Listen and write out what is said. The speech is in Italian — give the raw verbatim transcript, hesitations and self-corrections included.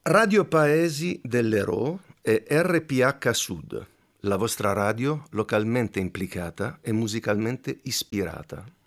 Radio Paesi dell'Ero e R P H Sud, la vostra radio localmente implicata e musicalmente ispirata.